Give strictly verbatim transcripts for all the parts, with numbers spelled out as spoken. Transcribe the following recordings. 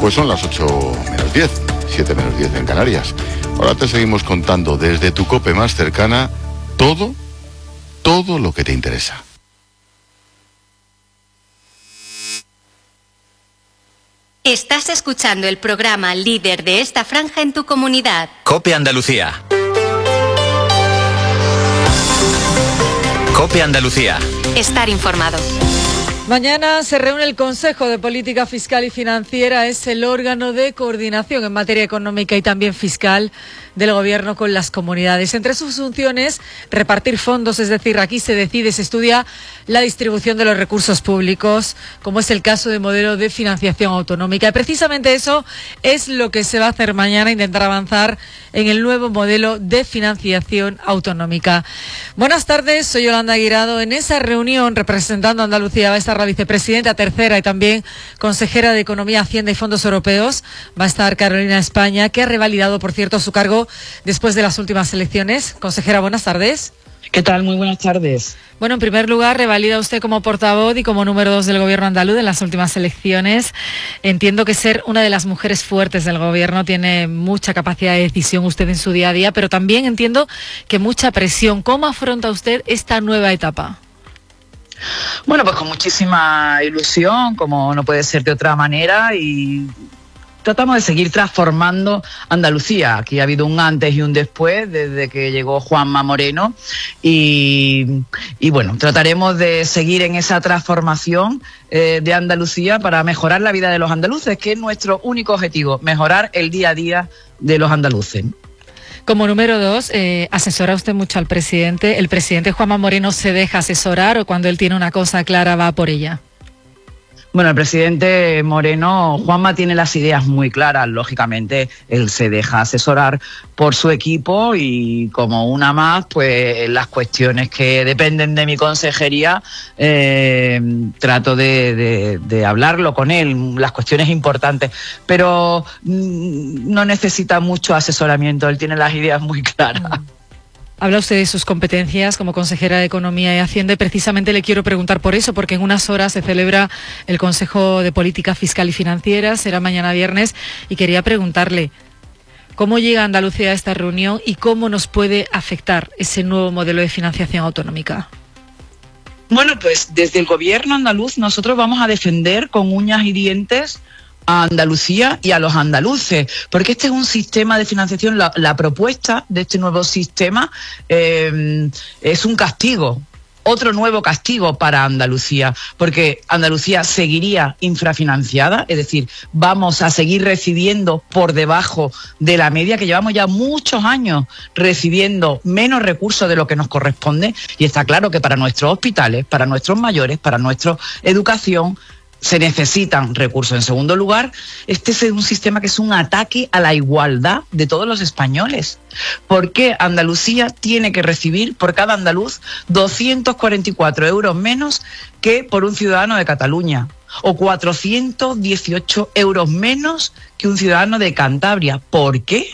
Pues son las ocho menos diez, siete menos diez en Canarias. Ahora te seguimos contando desde tu COPE más cercana todo, todo lo que te interesa. Estás escuchando el programa líder de esta franja en tu comunidad. COPE Andalucía. COPE Andalucía. Estar informado. Mañana se reúne el Consejo de Política Fiscal y Financiera. Es el órgano de coordinación en materia económica y también fiscal del Gobierno con las comunidades. Entre sus funciones, repartir fondos, es decir, aquí se decide, se estudia la distribución de los recursos públicos, como es el caso del modelo de financiación autonómica. Y precisamente eso es lo que se va a hacer mañana, intentar avanzar en el nuevo modelo de financiación autonómica. Buenas tardes, soy Yolanda Guirado. En esa reunión, representando a Andalucía, va a estar la vicepresidenta tercera y también consejera de Economía, Hacienda y Fondos Europeos. Va a estar Carolina España, que ha revalidado, por cierto, su cargo después de las últimas elecciones. Consejera, buenas tardes. ¿Qué tal? Muy buenas tardes. Bueno, en primer lugar, revalida usted como portavoz y como número dos del Gobierno andaluz en las últimas elecciones. Entiendo que ser una de las mujeres fuertes del Gobierno, tiene mucha capacidad de decisión usted en su día a día, pero también entiendo que mucha presión. ¿Cómo afronta usted esta nueva etapa? Bueno, pues con muchísima ilusión, como no puede ser de otra manera, y tratamos de seguir transformando Andalucía. Aquí ha habido un antes y un después desde que llegó Juanma Moreno y, y bueno, trataremos de seguir en esa transformación eh, de Andalucía para mejorar la vida de los andaluces, que es nuestro único objetivo, mejorar el día a día de los andaluces. Como número dos, eh, ¿asesora usted mucho al presidente? ¿El presidente Juanma Moreno se deja asesorar o cuando él tiene una cosa clara va por ella? Bueno, el presidente Moreno, Juanma tiene las ideas muy claras, lógicamente él se deja asesorar por su equipo y como una más, pues las cuestiones que dependen de mi consejería, eh, trato de, de, de hablarlo con él, las cuestiones importantes, pero mm, no necesita mucho asesoramiento, él tiene las ideas muy claras. Mm. Habla usted de sus competencias como consejera de Economía y Hacienda y precisamente le quiero preguntar por eso, porque en unas horas se celebra el Consejo de Política Fiscal y Financiera, será mañana viernes, y quería preguntarle cómo llega Andalucía a esta reunión y cómo nos puede afectar ese nuevo modelo de financiación autonómica. Bueno, pues desde el Gobierno andaluz nosotros vamos a defender con uñas y dientes a Andalucía y a los andaluces, porque este es un sistema de financiación, la, la propuesta de este nuevo sistema eh, es un castigo, otro nuevo castigo para Andalucía, porque Andalucía seguiría infrafinanciada, es decir, vamos a seguir recibiendo por debajo de la media, que llevamos ya muchos años recibiendo menos recursos de lo que nos corresponde, y está claro que para nuestros hospitales, para nuestros mayores, para nuestra educación, se necesitan recursos. En segundo lugar, este es un sistema que es un ataque a la igualdad de todos los españoles. ¿Por qué Andalucía tiene que recibir por cada andaluz doscientos cuarenta y cuatro euros menos que por un ciudadano de Cataluña? O cuatrocientos dieciocho euros menos que un ciudadano de Cantabria. ¿Por qué?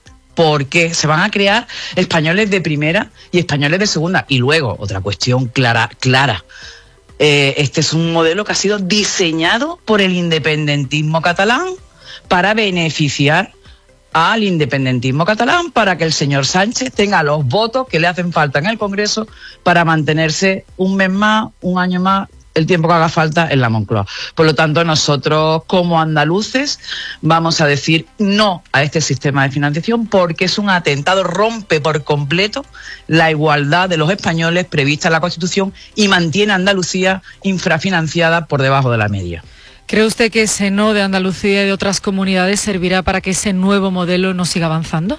Porque se van a crear españoles de primera y españoles de segunda. Y luego, otra cuestión clara, clara. Eh, este es un modelo que ha sido diseñado por el independentismo catalán para beneficiar al independentismo catalán, para que el señor Sánchez tenga los votos que le hacen falta en el Congreso para mantenerse un mes más, un año más, el tiempo que haga falta en la Moncloa. Por lo tanto, nosotros como andaluces vamos a decir no a este sistema de financiación porque es un atentado, rompe por completo la igualdad de los españoles prevista en la Constitución y mantiene a Andalucía infrafinanciada por debajo de la media. ¿Cree usted que ese no de Andalucía y de otras comunidades servirá para que ese nuevo modelo no siga avanzando?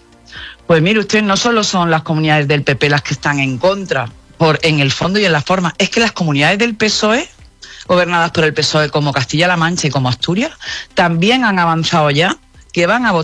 Pues mire usted, no solo son las comunidades del P P las que están en contra, por en el fondo y en la forma, es que las comunidades del P S O E, gobernadas por el P S O E como Castilla-La Mancha y como Asturias, también han avanzado ya que van a votar